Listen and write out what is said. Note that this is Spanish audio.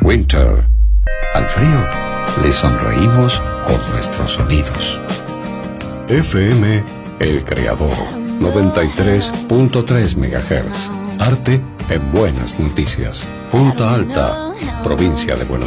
Winter. Al frío le sonreímos con nuestros sonidos. FM El Creador, 93.3 MHz. Arte en buenas noticias. Punta Alta, provincia de Buenos Aires.